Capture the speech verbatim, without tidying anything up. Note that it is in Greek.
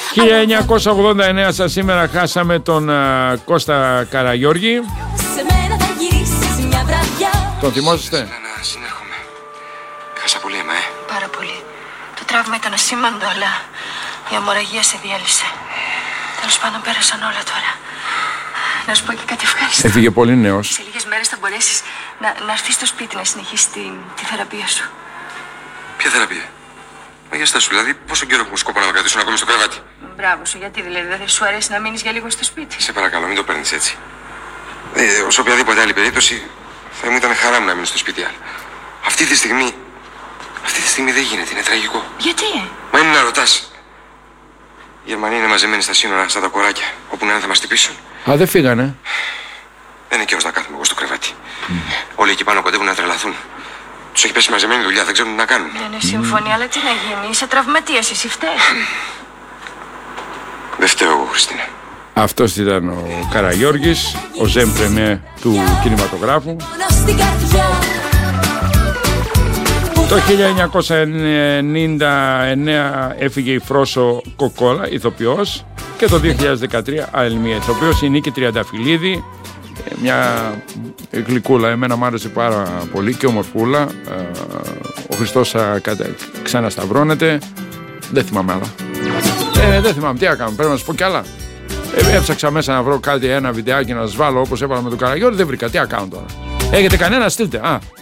χίλια εννιακόσια ογδόντα εννέα σας σήμερα χάσαμε τον uh, Κώστα Καραγιώργη. Τον θυμόσαστε? Να συνέρχομαι. Χάσα πολύ αίμα, ε. Πάρα πολύ. Το τραύμα ήταν ασήμαντο, αλλά η αιμορραγία σε διέλυσε. Τέλος πάντων πέρασαν όλα τώρα. Να σου πω και κάτι ευχάριστο. Έφυγε πολύ νέος. Σε λίγες μέρες θα μπορέσεις να, να έρθεις στο σπίτι να συνεχίσεις τη, τη θεραπεία σου. Ποια θεραπεία? Μα για στάσου, δηλαδή πόσο καιρό έχω σκοπό να με κρατήσουν ακόμη στο κρεβάτι? Μπράβο σου, γιατί δηλαδή δεν θα σου αρέσει να μείνεις για λίγο στο σπίτι? Σε παρακαλώ, μην το παίρνεις έτσι. Ε, ως οποιαδήποτε άλλη περίπτωση θα μου ήταν χαρά μου να μείνω στο σπίτι, αλλά αυτή τη στιγμή. Αυτή τη στιγμή δεν γίνεται, είναι τραγικό. Γιατί? Μα είναι να ρωτάς. Οι Γερμανοί είναι μαζεμένοι στα σύνορα, σαν τα κοράκια, όπου να είναι θα μας χτυπήσουν. Α, δεν φύγανε. Δεν είναι καιρός να κάθομαι εγώ στο κρεβάτι. Mm. Όλοι εκεί πάνω κοντεύουν να τρελαθούν. Τους έχει πέσει μαζεμένη δουλειά, δεν ξέρουν τι να κάνουν. Ναι, ναι, συμφωνεί, αλλά τι να γίνει, είσαι τραυματίας, εσύ φταίς. Δεν φταίω εγώ, Χριστίνα. Αυτός ήταν ο Καραγιώργης, ο Ζεμ Πρεμιέ του κινηματογράφου. Το χίλια εννιακόσια ενενήντα εννέα έφυγε η Φρόσο Κοκόλα, ηθοποιός, και το δύο χιλιάδες δεκατρία άλλη μια ηθοποιός, η Νίκη Τριανταφυλλίδη, μια γλυκούλα, εμένα μου άρεσε πάρα πολύ και ομορφούλα. Ο Χριστός ξανασταυρώνεται, δεν θυμάμαι άλλα. Ε, δεν θυμάμαι, τι να κάνω, πρέπει να σου πω κι άλλα. Ε, έψαξα μέσα να βρω κάτι, ένα βιντεάκι να σας βάλω όπως έβαλα με τον Καραγιώργη, δεν βρήκα, τι να κάνω τώρα. Έχετε κανένα, στείλτε. Α.